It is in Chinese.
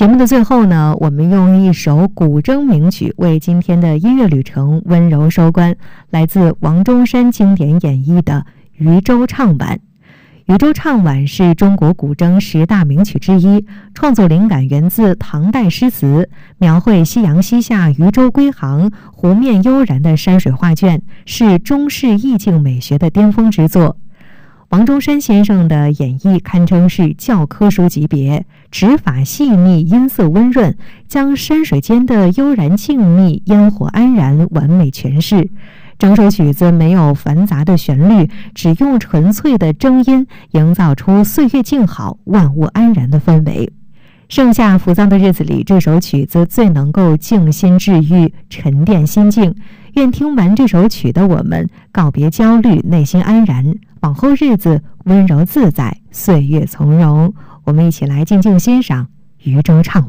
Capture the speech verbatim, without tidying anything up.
节目的最后呢，我们用一首古筝名曲为今天的音乐旅程温柔收官，来自王中山经典演绎的《渔舟唱晚》。《渔舟唱晚》是中国古筝十大名曲之一，创作灵感源自唐代诗词，描绘夕阳西下、渔舟归航、湖面悠然的山水画卷，是中式意境美学的巅峰之作。王中山先生的演绎堪称是教科书级别，指法细腻，音色温润，将山水间的悠然静谧、烟火安然完美诠释。整首曲子没有繁杂的旋律，只用纯粹的筝音营造出岁月静好、万物安然的氛围。盛夏浮躁的日子里，这首曲子最能够静心治愈、沉淀心境。愿听完这首曲的我们告别焦虑，内心安然，往后日子温柔自在，岁月从容。我们一起来静静欣赏《渔舟唱晚》。